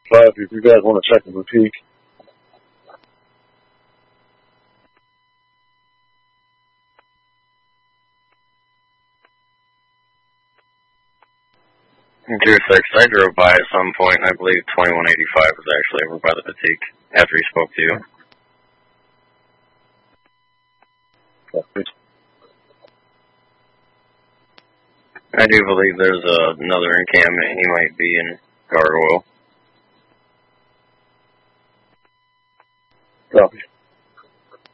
2185 if you guys want to check the boutique. I drove by at some point, and I believe 2185 was actually over by the boutique after he spoke to you. I do believe there's another encampment. He might be in Gargoyle.